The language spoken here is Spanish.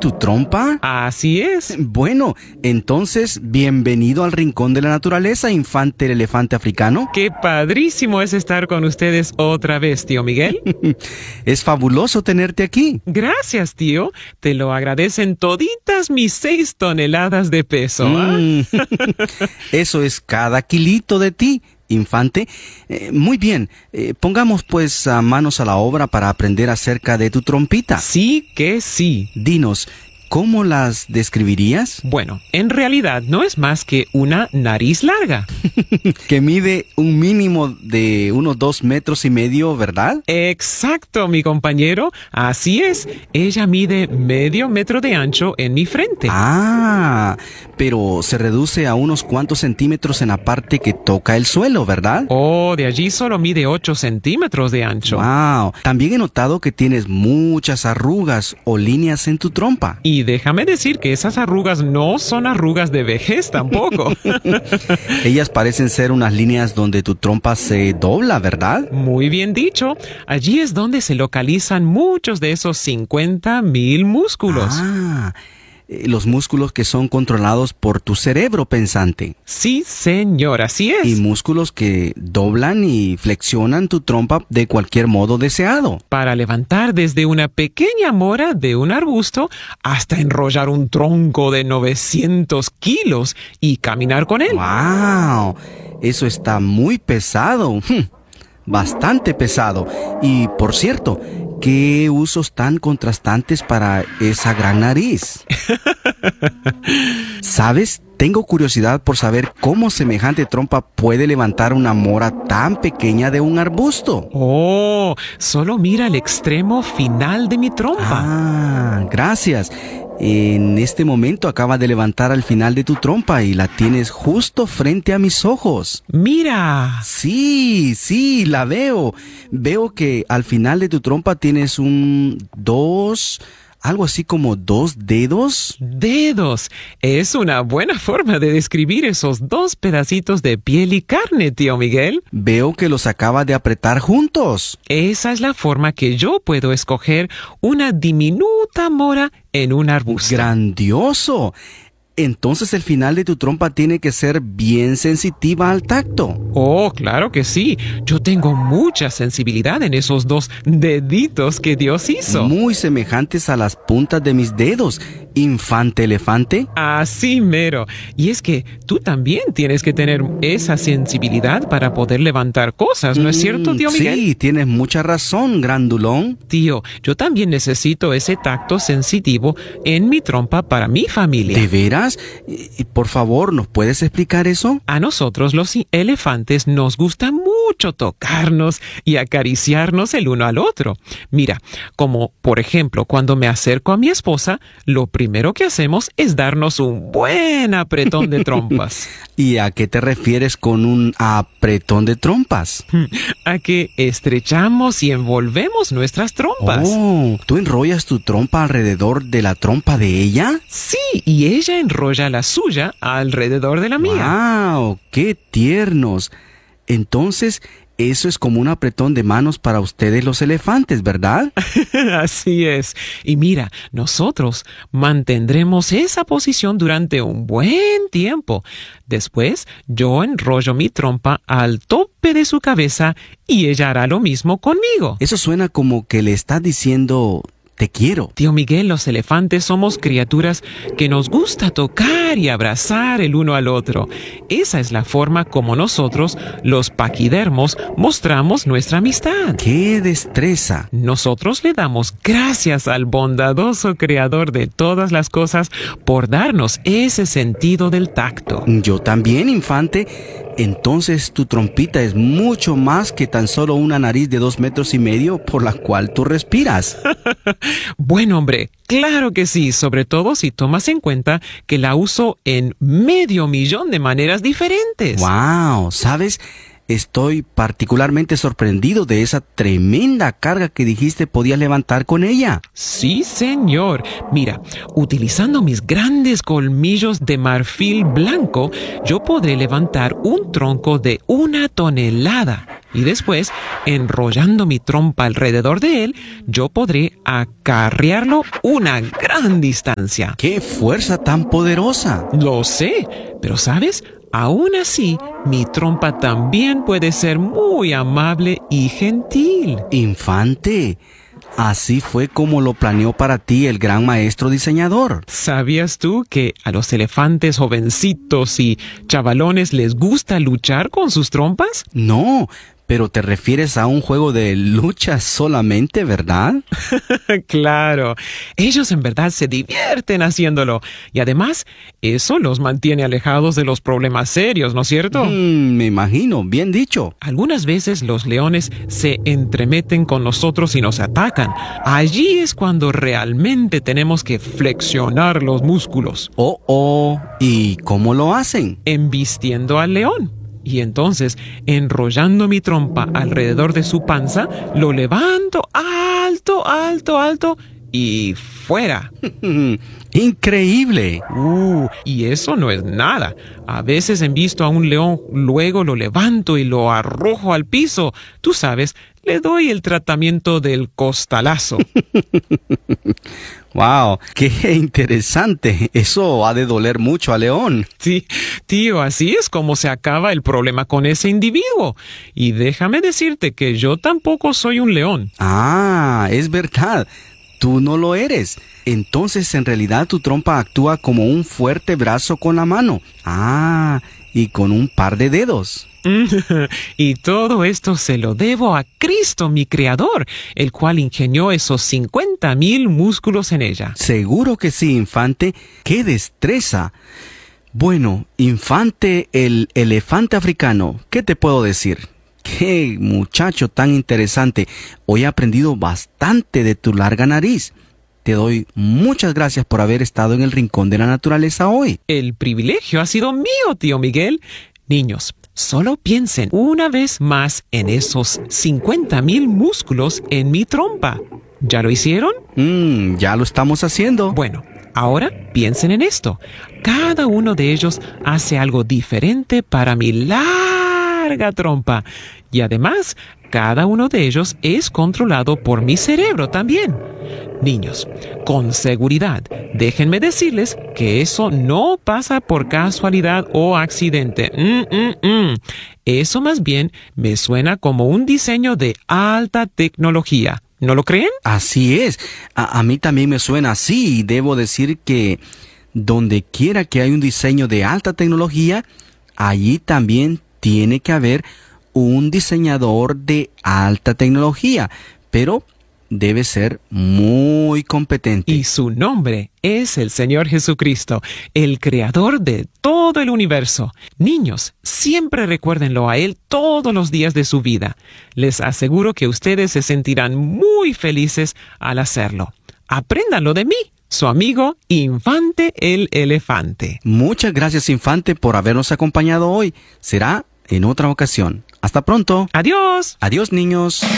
tu trompa? Así es. Bueno, entonces, bienvenido al Rincón de la Naturaleza, infante el elefante africano. Qué padrísimo es estar con ustedes otra vez, tío Miguel. Es fabuloso tenerte aquí. Gracias, tío. Te lo agradecen toditas mis 6 toneladas de peso. Eso es cada kilito de ti, infante. Muy bien, pongamos pues manos a la obra para aprender acerca de tu trompita. Sí que sí. Dinos, ¿cómo las describirías? Bueno, en realidad no es más que una nariz larga. Que mide un mínimo de unos 2,5 metros, ¿verdad? Exacto, mi compañero. Así es. Ella mide medio metro de ancho en mi frente. Ah, pero se reduce a unos cuantos centímetros en la parte que toca el suelo, ¿verdad? Oh, de allí solo mide 8 centímetros de ancho. Wow. También he notado que tienes muchas arrugas o líneas en tu trompa. Y déjame decir que esas arrugas no son arrugas de vejez tampoco. Ellas parecen ser unas líneas donde tu trompa se dobla, ¿verdad? Muy bien dicho. Allí es donde se localizan muchos de esos 50,000 músculos. Los músculos que son controlados por tu cerebro pensante. Sí, señor, así es. Y músculos que doblan y flexionan tu trompa de cualquier modo deseado. Para levantar desde una pequeña mora de un arbusto hasta enrollar un tronco de 900 kilos y caminar con él. ¡Wow! Eso está muy pesado. Bastante pesado. Y, por cierto, ¿qué usos tan contrastantes para esa gran nariz? ¿Sabes? Tengo curiosidad por saber cómo semejante trompa puede levantar una mora tan pequeña de un arbusto. Oh, solo mira el extremo final de mi trompa. Gracias. En este momento acaba de levantar al final de tu trompa y la tienes justo frente a mis ojos. ¡Mira! Sí, la veo. Veo que al final de tu trompa tienes algo así como 2 dedos. ¡Dedos! Es una buena forma de describir esos 2 pedacitos de piel y carne, tío Miguel. Veo que los acaba de apretar juntos. Esa es la forma que yo puedo escoger una diminuta mora en un arbusto. ¡Grandioso! Entonces el final de tu trompa tiene que ser bien sensitiva al tacto. Oh, claro que sí. Yo tengo mucha sensibilidad en esos 2 deditos que Dios hizo. Muy semejantes a las puntas de mis dedos, infante elefante. Así mero. Y es que tú también tienes que tener esa sensibilidad para poder levantar cosas, ¿no es cierto, tío Miguel? Sí, tienes mucha razón, grandulón. Tío, yo también necesito ese tacto sensitivo en mi trompa para mi familia. ¿De veras? Y por favor, ¿nos puedes explicar eso? A nosotros los elefantes nos gusta mucho tocarnos y acariciarnos el uno al otro. Mira, como por ejemplo cuando me acerco a mi esposa, lo primero que hacemos es darnos un buen apretón de trompas. ¿Y a qué te refieres con un apretón de trompas? A que estrechamos y envolvemos nuestras trompas. Oh, ¿tú enrollas tu trompa alrededor de la trompa de ella? Sí, y ella enrolla la suya alrededor de la mía. ¡Wow! ¡Qué tiernos! Entonces, eso es como un apretón de manos para ustedes los elefantes, ¿verdad? Así es. Y mira, nosotros mantendremos esa posición durante un buen tiempo. Después, yo enrollo mi trompa al tope de su cabeza y ella hará lo mismo conmigo. Eso suena como que le estás diciendo: te quiero. Tío Miguel, los elefantes somos criaturas que nos gusta tocar y abrazar el uno al otro. Esa es la forma como nosotros, los paquidermos, mostramos nuestra amistad. ¡Qué destreza! Nosotros le damos gracias al bondadoso creador de todas las cosas por darnos ese sentido del tacto. Yo también, infante. Entonces tu trompita es mucho más que tan solo una nariz de 2,5 metros por la cual tú respiras. Bueno, hombre, claro que sí, sobre todo si tomas en cuenta que la uso en 500,000 de maneras diferentes. ¡Wow! ¿Sabes? Estoy particularmente sorprendido de esa tremenda carga que dijiste podías levantar con ella. Sí, señor. Mira, utilizando mis grandes colmillos de marfil blanco, yo podré levantar un tronco de 1 tonelada. Y después, enrollando mi trompa alrededor de él, yo podré acarrearlo una gran distancia. ¡Qué fuerza tan poderosa! Lo sé, pero ¿sabes? Aún así, mi trompa también puede ser muy amable y gentil. Infante, así fue como lo planeó para ti el gran maestro diseñador. ¿Sabías tú que a los elefantes jovencitos y chavalones les gusta luchar con sus trompas? No, pero te refieres a un juego de lucha solamente, ¿verdad? Claro, ellos en verdad se divierten haciéndolo. Y además, eso los mantiene alejados de los problemas serios, ¿no es cierto? Me imagino, bien dicho. Algunas veces los leones se entremeten con nosotros y nos atacan. Allí es cuando realmente tenemos que flexionar los músculos. ¿Y cómo lo hacen? Embistiendo al león. Y entonces, enrollando mi trompa alrededor de su panza, lo levanto alto, alto, alto y fuera. ¡Increíble! Y eso no es nada. A veces embisto a un león, luego lo levanto y lo arrojo al piso. Tú sabes, le doy el tratamiento del costalazo. ¡Wow! ¡Qué interesante! Eso ha de doler mucho a León. Sí, tío, así es como se acaba el problema con ese individuo. Y déjame decirte que yo tampoco soy un león. Ah, es verdad. Tú no lo eres. Entonces, en realidad, tu trompa actúa como un fuerte brazo con la mano. Ah, y con un par de dedos. Y todo esto se lo debo a Cristo, mi Creador, el cual ingenió esos 50,000 músculos en ella. Seguro que sí, Infante. ¡Qué destreza! Bueno, Infante, el elefante africano, ¿qué te puedo decir? ¡Qué muchacho tan interesante! Hoy he aprendido bastante de tu larga nariz. Te doy muchas gracias por haber estado en el Rincón de la Naturaleza hoy. El privilegio ha sido mío, tío Miguel. Niños, solo piensen una vez más en esos 50,000 músculos en mi trompa. ¿Ya lo hicieron? Ya lo estamos haciendo. Bueno, ahora piensen en esto. Cada uno de ellos hace algo diferente para mi larga trompa. Y además, cada uno de ellos es controlado por mi cerebro también. Niños, con seguridad, déjenme decirles que eso no pasa por casualidad o accidente. Eso más bien me suena como un diseño de alta tecnología. ¿No lo creen? Así es. A mí también me suena así y debo decir que donde quiera que hay un diseño de alta tecnología, allí también tiene que haber un diseñador de alta tecnología, pero debe ser muy competente. Y su nombre es el Señor Jesucristo, el creador de todo el universo. Niños, siempre recuérdenlo a Él todos los días de su vida. Les aseguro que ustedes se sentirán muy felices al hacerlo. Apréndanlo de mí, su amigo Infante el Elefante. Muchas gracias, Infante, por habernos acompañado hoy. Será en otra ocasión. Hasta pronto. Adiós. Adiós, niños.